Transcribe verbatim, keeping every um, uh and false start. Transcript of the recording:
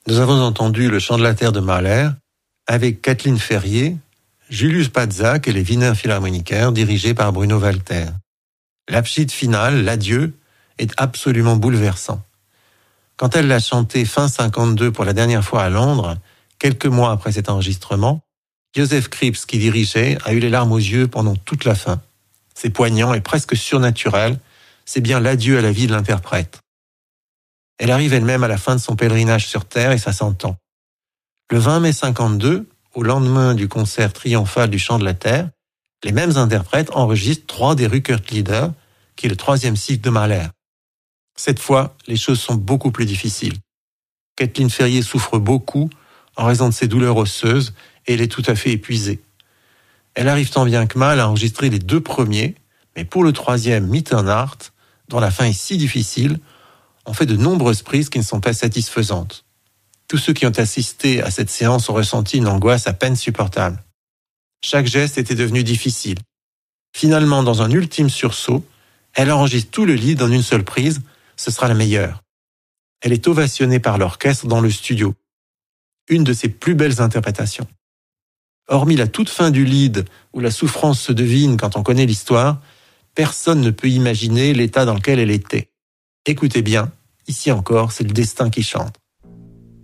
Nous avons entendu le chant de la terre de Mahler avec Kathleen Ferrier, Julius Patzak et les Wiener Philharmoniker dirigés par Bruno Walter. L'abschied final, l'adieu, est absolument bouleversant. Quand elle l'a chanté fin cinquante-deux pour la dernière fois à Londres, quelques mois après cet enregistrement, Joseph Krips, qui dirigeait, a eu les larmes aux yeux pendant toute la fin. C'est poignant et presque surnaturel, c'est bien l'adieu à la vie de l'interprète. Elle arrive elle-même à la fin de son pèlerinage sur Terre et ça s'entend. Le vingt mai cinquante-deux, au lendemain du concert triomphal du Chant de la Terre, les mêmes interprètes enregistrent trois des Rückert-Lieder, qui est le troisième cycle de Mahler. Cette fois, les choses sont beaucoup plus difficiles. Kathleen Ferrier souffre beaucoup en raison de ses douleurs osseuses et elle est tout à fait épuisée. Elle arrive tant bien que mal à enregistrer les deux premiers, mais pour le troisième, Mitternacht, dont la fin est si difficile, on fait de nombreuses prises qui ne sont pas satisfaisantes. Tous ceux qui ont assisté à cette séance ont ressenti une angoisse à peine supportable. Chaque geste était devenu difficile. Finalement, dans un ultime sursaut, elle enregistre tout le lead en une seule prise, ce sera la meilleure. Elle est ovationnée par l'orchestre dans le studio. Une de ses plus belles interprétations. Hormis la toute fin du lead, où la souffrance se devine quand on connaît l'histoire, personne ne peut imaginer l'état dans lequel elle était. Écoutez bien, ici encore, c'est le destin qui chante.